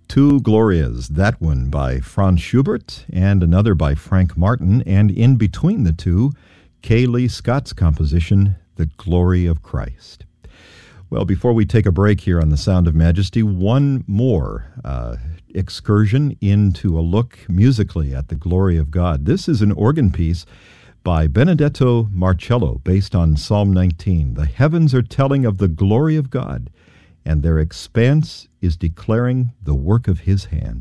Two Glorias, that one by Franz Schubert and another by Frank Martin, and in between the two, K. Lee Scott's composition, The Glory of Christ. Well, before we take a break here on The Sound of Majesty, one more excursion into a look musically at the glory of God. This is an organ piece by Benedetto Marcello, based on Psalm 19. The heavens are telling of the glory of God, and their expanse is declaring the work of his hand.